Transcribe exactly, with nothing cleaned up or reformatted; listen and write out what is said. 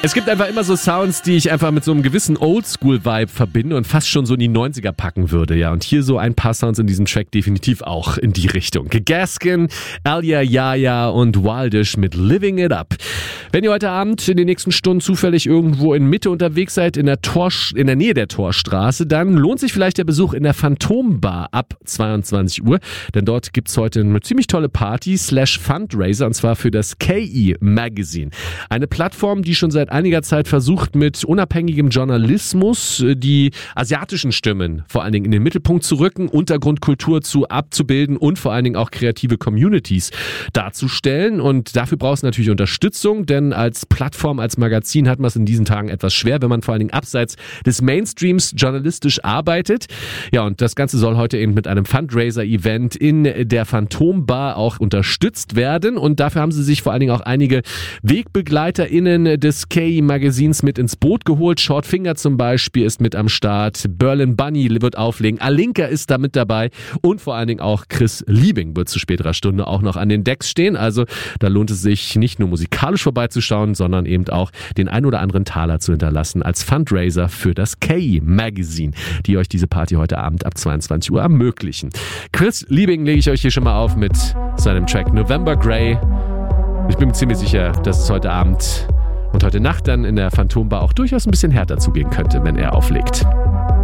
Es gibt einfach immer so Sounds, die ich einfach mit so einem gewissen Oldschool-Vibe verbinde und fast schon so in die neunziger packen würde, ja. Und hier so ein paar Sounds in diesem Track definitiv auch in die Richtung. Gaskin, Alia Yaya und Wildish mit Living It Up. Wenn ihr heute Abend in den nächsten Stunden zufällig irgendwo in Mitte unterwegs seid, in der, Tor, in der Nähe der Torstraße, dann lohnt sich vielleicht der Besuch in der Phantombar ab zweiundzwanzig Uhr, denn dort gibt's heute eine ziemlich tolle Party slash Fundraiser, und zwar für das K E Magazine. Eine Plattform, die schon seit einiger Zeit versucht, mit unabhängigem Journalismus die asiatischen Stimmen vor allen Dingen in den Mittelpunkt zu rücken, Untergrundkultur zu abzubilden und vor allen Dingen auch kreative Communities darzustellen. Und dafür braucht es natürlich Unterstützung, denn als Plattform, als Magazin hat man es in diesen Tagen etwas schwer, wenn man vor allen Dingen abseits des Mainstreams journalistisch arbeitet. Ja, und das Ganze soll heute eben mit einem Fundraiser-Event in der Phantombar auch unterstützt werden. Und dafür haben sie sich vor allen Dingen auch einige WegbegleiterInnen des K E Magazins mit ins Boot geholt. Shortfinger zum Beispiel ist mit am Start, Berlin Bunny wird auflegen, Alinka ist da mit dabei und vor allen Dingen auch Chris Liebing wird zu späterer Stunde auch noch an den Decks stehen. Also da lohnt es sich nicht nur musikalisch vorbeizuschauen, sondern eben auch den ein oder anderen Taler zu hinterlassen als Fundraiser für das K E Magazine, die euch diese Party heute Abend ab zweiundzwanzig Uhr ermöglichen. Chris Liebing lege ich euch hier schon mal auf mit seinem Track November Grey. Ich bin mir ziemlich sicher, dass es heute Abend und heute Nacht dann in der Phantombar auch durchaus ein bisschen härter zugehen könnte, wenn er auflegt.